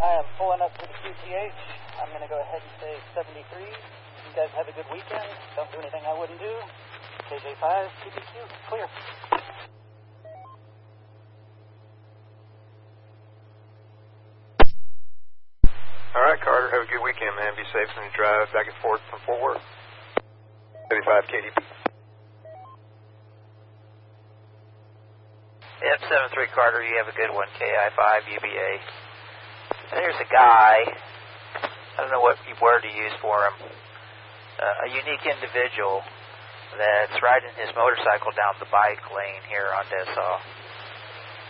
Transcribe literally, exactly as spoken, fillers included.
I am pulling up to the Q T H. I'm going to go ahead and say seventy-three. You guys have a good weekend. Don't do anything I wouldn't do. K J five, P B Q, clear. All right, Carter, have a good weekend, man. Be safe when you drive back and forth from Fort Worth. seventy-five K D P. Yep, seven three Carter, you have a good one. K I five, U B A. There's a guy, I don't know what word to use for him, uh, a unique individual that's riding his motorcycle down the bike lane here on Dessau.